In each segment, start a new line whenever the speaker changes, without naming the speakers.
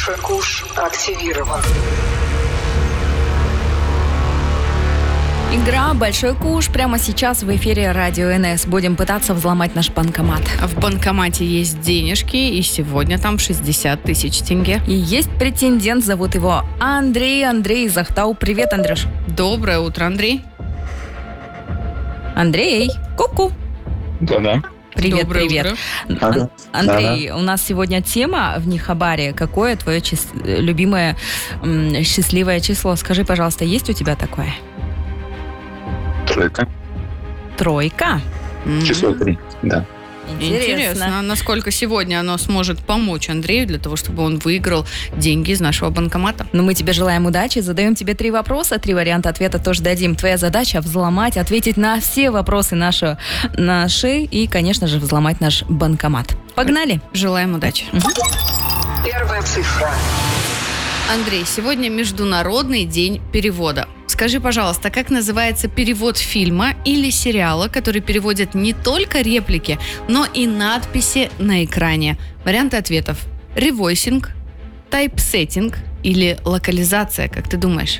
Большой куш активирован.
Игра «Большой куш» прямо сейчас в эфире Радио НС. Будем пытаться взломать наш банкомат.
В банкомате есть денежки, и сегодня там 60 тысяч тенге.
И есть претендент, зовут его Андрей. Андрей из Ахтау. Привет, Андрюш.
Доброе утро, Андрей.
Андрей, ку-ку.
Да-да.
Привет,
Доброе
привет.
утро.
Андрей, у нас сегодня тема в Нихабаре. Какое твое любимое счастливое число? Скажи, пожалуйста, есть у тебя такое? Тройка?
Число 3, да.
Интересно, насколько сегодня оно сможет помочь Андрею для того, чтобы он выиграл деньги из нашего банкомата.
Ну, мы тебе желаем удачи, задаем тебе 3 вопроса, 3 варианта ответа тоже дадим. Твоя задача взломать, ответить на все вопросы наши и, конечно же, взломать наш банкомат. Погнали!
Желаем удачи.
Первая цифра.
Андрей, сегодня Международный день перевода. Скажи, пожалуйста, как называется перевод фильма или сериала, который переводит не только реплики, но и надписи на экране? Варианты ответов: ревойсинг, тайпсеттинг или локализация, как ты думаешь?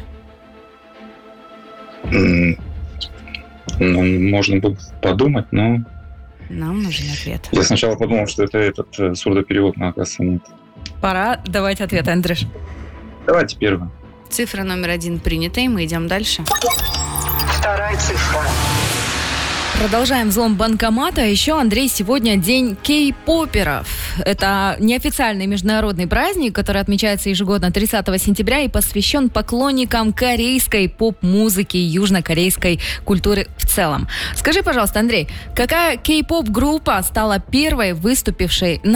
Можно было подумать, но...
Нам нужен ответ.
Я сначала подумал, что это этот сурдоперевод, но оказывается нет.
Пора давать ответ, Андрюш.
Давайте первый.
Цифра номер 1 принята, и мы идем дальше.
Вторая цифра.
Продолжаем взлом банкомата. Еще, Андрей, сегодня день кей-поперов. Это неофициальный международный праздник, который отмечается ежегодно 30 сентября и посвящен поклонникам корейской поп-музыки и южнокорейской культуры в целом. Скажи, пожалуйста, Андрей, какая кей-поп-группа стала первой выступившей на